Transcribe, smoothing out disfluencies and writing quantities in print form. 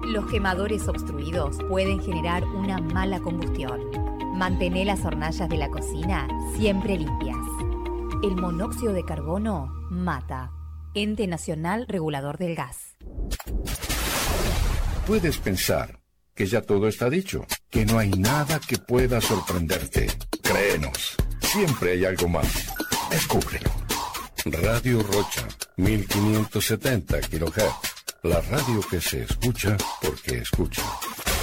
Los quemadores obstruidos pueden generar una mala combustión. Mantén las hornallas de la cocina siempre limpias. El monóxido de carbono mata. Ente Nacional Regulador del Gas. Puedes pensar que ya todo está dicho, que no hay nada que pueda sorprenderte. Créenos, siempre hay algo más. Descúbrelo. Radio Rocha, 1570 kHz. La radio que se escucha porque escucha.